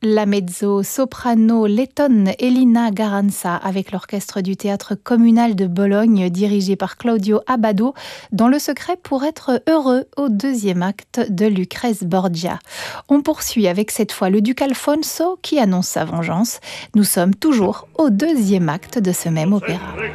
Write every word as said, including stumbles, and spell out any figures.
La mezzo-soprano lettonne Elina Garanza avec l'orchestre du théâtre communal de Bologne dirigé par Claudio Abbado dans le secret pour être heureux au deuxième acte de Lucrèce Borgia. On poursuit avec cette fois le duc Alfonso qui annonce sa vengeance. Nous sommes toujours au deuxième acte de ce même opéra.